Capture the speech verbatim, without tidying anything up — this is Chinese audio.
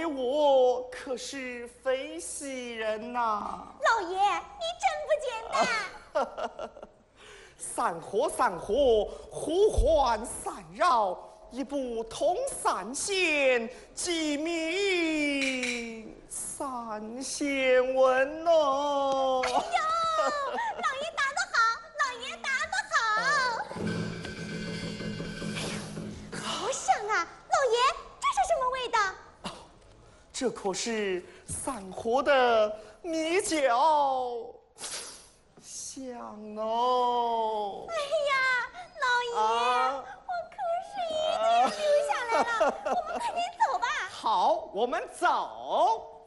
爷我可是非喜人呐！ 老爷，你真不简单。 散火散火，呼唤散扰，一部通散仙，几名散仙文哦。 哎呦，老爷答得好，老爷答得好。哎呀，好香啊！老爷，这是什么味道？ 这可是散火的米酒，香哦！ 哎呀，老爷， 啊、 我可是一定要留下来了。我们赶紧走吧。 好，我们走。